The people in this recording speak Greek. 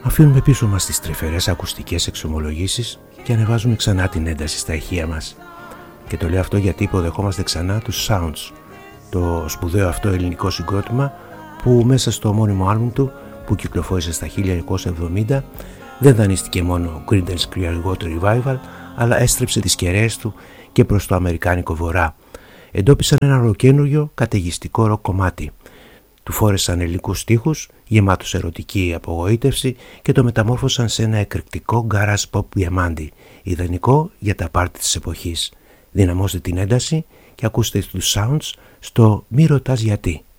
Αφήνουμε πίσω μας τις τρυφερές ακουστικές εξομολογήσεις και ανεβάζουμε ξανά την ένταση στα ηχεία μας. Και το λέω αυτό γιατί υποδεχόμαστε ξανά τους Sounds, το σπουδαίο αυτό ελληνικό συγκρότημα που μέσα στο ομώνυμο άλμπουμ του που κυκλοφόρησε στα 1970 δεν δανείστηκε μόνο Creedence Clearwater Revival, αλλά έστρεψε τις κεραίες του και προς το αμερικάνικο βορρά. Εντόπισαν ένα ολοκαίνουργιο καταιγιστικό ροκ κομμάτι. Του φόρεσαν ελληνικούς στίχους, γεμάτους ερωτική απογοήτευση και το μεταμόρφωσαν σε ένα εκρηκτικό garage pop διαμάντι, ιδανικό για τα πάρτι της εποχής. Δυναμώστε την ένταση και ακούστε τους Sounds στο «Μη ρωτάς γιατί».